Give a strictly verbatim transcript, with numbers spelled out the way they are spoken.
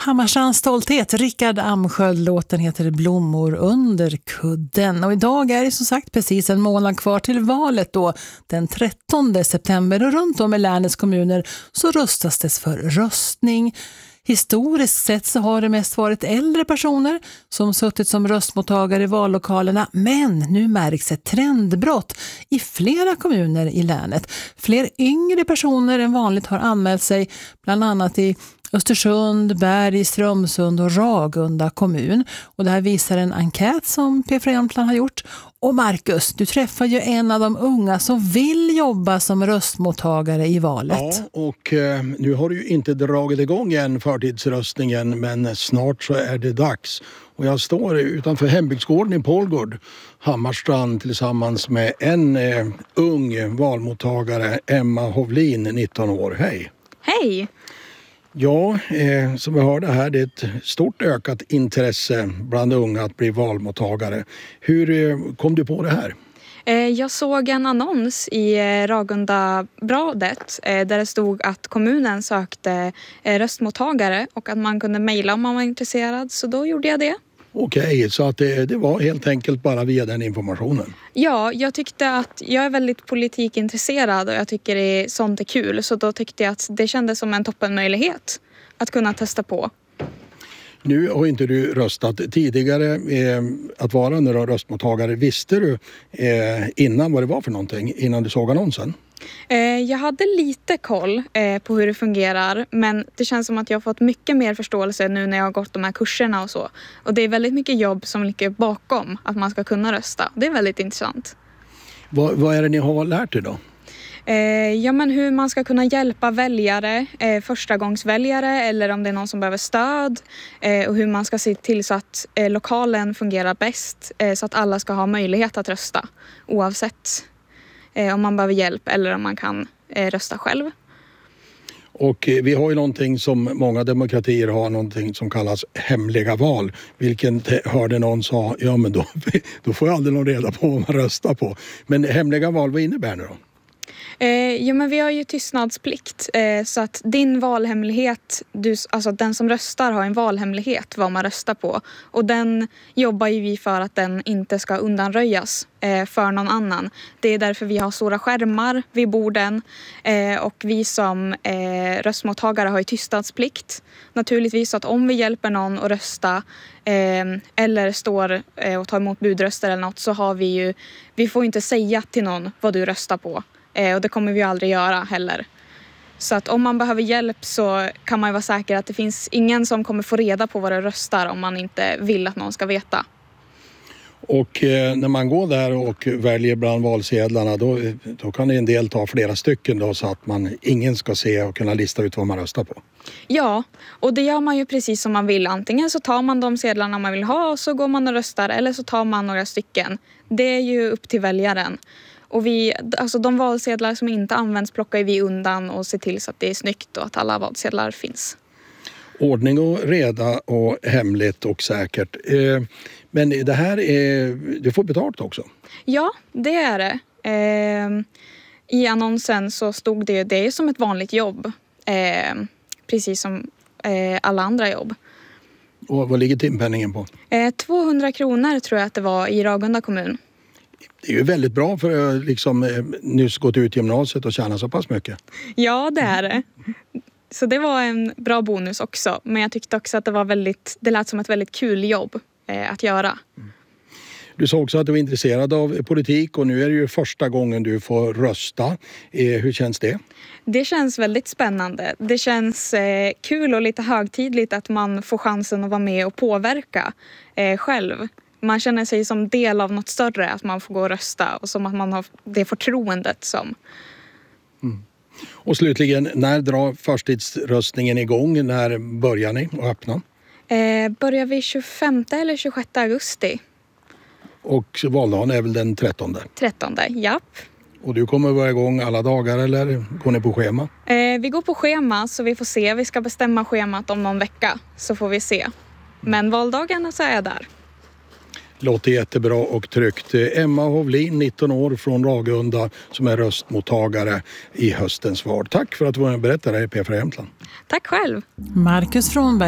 Hammarstrands stolthet, Rickard Amsköld, låten heter Blommor under kudden. Och idag är det som sagt precis en månad kvar till valet då, den trettonde september. Och runt om i länets kommuner så röstas det för röstning. Historiskt sett så har det mest varit äldre personer som suttit som röstmottagare i vallokalerna, men nu märks ett trendbrott i flera kommuner i länet. Fler yngre personer än vanligt har anmält sig, bland annat i Östersund, Berg, Strömsund och Ragunda kommun. Och det här visar en enkät som P fyra Jämtland har gjort. Och Marcus, du träffar ju en av de unga som vill jobba som röstmottagare i valet. Ja, och eh, nu har du ju inte dragit igång än förtidsröstningen, men snart så är det dags. Och jag står utanför hembygdsgården i Pålgård, Hammarstrand, tillsammans med en eh, ung valmottagare, Emma Hovlin, nitton år. Hej! Hej! Ja, eh, som vi hörde här, det är ett stort ökat intresse bland unga att bli valmottagare. Hur eh, kom du på det här? Jag såg en annons i Ragunda-bladet där det stod att kommunen sökte röstmottagare och att man kunde mejla om man var intresserad, så då gjorde jag det. Okej, så att det, det var helt enkelt bara via den informationen? Ja, jag tyckte att jag är väldigt politikintresserad och jag tycker det, sånt är kul. Så då tyckte jag att det kändes som en toppenmöjlighet att kunna testa på. Nu har inte du röstat tidigare. Eh, att vara en röstmottagare, visste du eh, innan vad det var för någonting, innan du såg annonsen? Eh, jag hade lite koll eh, på hur det fungerar, men det känns som att jag har fått mycket mer förståelse nu när jag har gått de här kurserna och så. Och det är väldigt mycket jobb som ligger bakom att man ska kunna rösta. Det är väldigt intressant. Vad, vad är det ni har lärt er då? Eh, ja, men hur man ska kunna hjälpa väljare, eh, förstagångsväljare eller om det är någon som behöver stöd. Eh, och hur man ska se till så att eh, lokalen fungerar bäst eh, så att alla ska ha möjlighet att rösta oavsett eh, om man behöver hjälp eller om man kan eh, rösta själv. Och eh, vi har ju någonting som många demokratier har, någonting som kallas hemliga val. Vilken hörde någon sa, ja men då, då får jag aldrig någon reda på vad man röstar på. Men hemliga val, vad innebär det då? Eh, jo, men vi har ju tystnadsplikt eh, så att din valhemlighet, du, alltså den som röstar har en valhemlighet vad man röstar på. Och den jobbar ju vi för att den inte ska undanröjas eh, för någon annan. Det är därför vi har stora skärmar vid borden eh, och vi som eh, röstmottagare har ju tystnadsplikt. Naturligtvis så att om vi hjälper någon att rösta eh, eller står eh, och tar emot budröster eller något så har vi ju, vi får inte säga till någon vad du röstar på. Och det kommer vi aldrig göra heller. Så att om man behöver hjälp så kan man ju vara säker att det finns ingen som kommer få reda på vad det röstar om man inte vill att någon ska veta. Och eh, när man går där och väljer bland valsedlarna då, då kan en del ta flera stycken då, så att man ingen ska se och kunna lista ut vad man röstar på. Ja, och det gör man ju precis som man vill. Antingen så tar man de sedlarna man vill ha och så går man och röstar, eller så tar man några stycken. Det är ju upp till väljaren. Och vi, alltså de valsedlar som inte används plockar vi undan och ser till så att det är snyggt och att alla valsedlar finns. Ordning och reda och hemligt och säkert. Eh, men det här är, du får betalt också? Ja, det är det. Eh, I annonsen så stod det, det är som ett vanligt jobb. Eh, precis som eh, alla andra jobb. Och vad ligger timpenningen på? Eh, tvåhundra kronor tror jag att det var i Ragunda kommun. Det är ju väldigt bra för att liksom, nyss gått ut gymnasiet och tjäna så pass mycket. Ja, det är det. Så det var en bra bonus också. Men jag tyckte också att det var väldigt, det lät som ett väldigt kul jobb eh, att göra. Mm. Du sa också att du var intresserad av politik och nu är det ju första gången du får rösta. Eh, hur känns det? Det känns väldigt spännande. Det känns eh, kul och lite högtidligt att man får chansen att vara med och påverka eh, själv. Man känner sig som del av något större, att man får gå och rösta och som att man har det förtroendet som. Mm. Och slutligen, när drar förtidsröstningen igång? När börjar ni att öppna? Eh, börjar vi tjugofemte eller tjugosjätte augusti. Och valdagen är väl den trettonde? trettonde, japp. Och du kommer vara igång alla dagar eller går ni på schema? Eh, vi går på schema så vi får se. Vi ska bestämma schemat om någon vecka så får vi se. Men valdagen så är jag där. Låter jättebra och tryggt. Emma Hovlin, nitton år från Ragunda, som är röstmottagare i höstens val. Tack för att du var med och berättade i P fyra Jämtland. Tack själv. Marcus Frånberg.